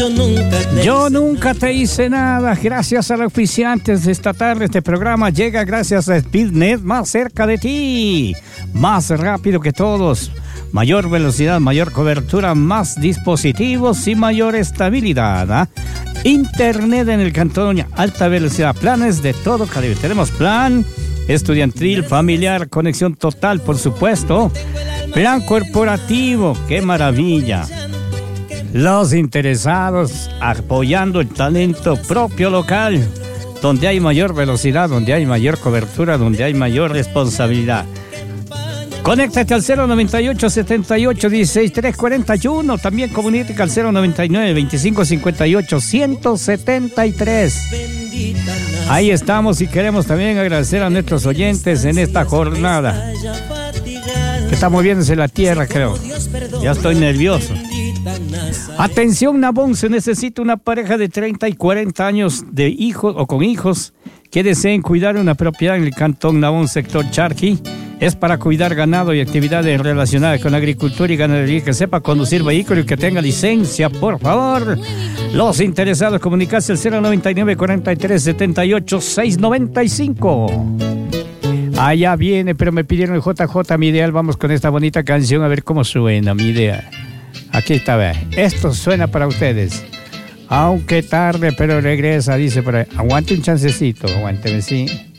Yo nunca te hice nada. Gracias a los auspiciantes de esta tarde. Este programa llega gracias a Speednet, más cerca de ti, más rápido que todos, mayor velocidad, mayor cobertura, más dispositivos y mayor estabilidad. Internet en el cantón, alta velocidad, planes de todo calibre. Tenemos plan estudiantil, familiar, conexión total, por supuesto, plan corporativo, qué maravilla. Los interesados apoyando el talento propio local, donde hay mayor velocidad, donde hay mayor cobertura, donde hay mayor responsabilidad. Conéctate al 098 78 16 341. También comunícate al 099 25 58 173. Ahí estamos y queremos también agradecer a nuestros oyentes en esta jornada. Está moviéndose la tierra, creo. Ya estoy nervioso. Atención, Nabón, se necesita una pareja de 30 y 40 años de hijos o con hijos que deseen cuidar una propiedad en el cantón Nabón, sector Charqui. Es para cuidar ganado y actividades relacionadas con agricultura y ganadería, que sepa conducir vehículos y que tenga licencia, por favor. Los interesados, comunicarse al 099 43 78 695. Allá viene, pero me pidieron el JJ, mi ideal. Vamos con esta bonita canción a ver cómo suena, mi idea. Aquí está, ve. Esto suena para ustedes. Aunque tarde, pero regresa, dice por ahí. Aguante un chancecito, aguánteme, sí.